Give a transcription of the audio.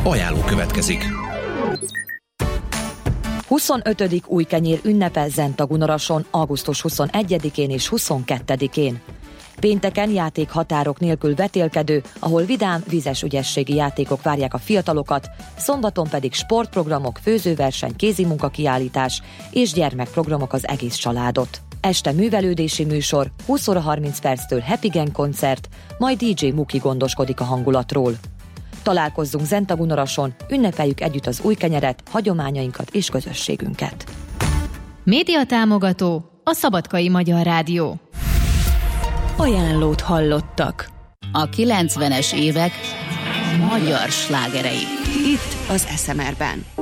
Ajánló következik. 25. újkenyér ünnepe Zentagunarason augusztus 21-én és 22-én. Pénteken játékhatárok nélkül vetélkedő, ahol vidám, vízes ügyességi játékok várják a fiatalokat, szombaton pedig sportprogramok, főzőverseny, kézimunkakiállítás és gyermekprogramok az egész családot. Este művelődési műsor, 20 óra 30 perctől Happy Gang koncert, majd DJ Muki gondoskodik a hangulatról. Találkozzunk Zentagunarason, ünnepeljük együtt az új kenyeret, hagyományainkat és közösségünket. Média támogató a Szabadkai Magyar Rádió. Ajánlót hallottak. A 90-es évek magyar slágerei. Itt az SMR-ben.